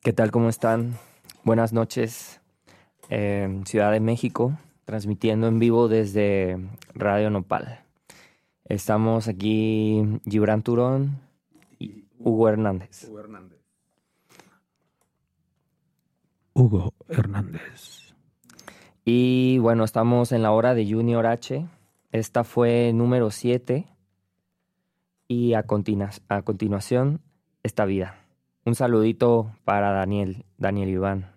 ¿Qué tal? ¿Cómo están? Buenas noches. Ciudad de México, transmitiendo en vivo desde Radio Nopal. Estamos aquí Gibran Turón y Hugo Hernández. Hugo Hernández. Y bueno, estamos en la hora de Junior H. Esta fue número 7 y a continuación, esta vida. Un saludito para Daniel Iván.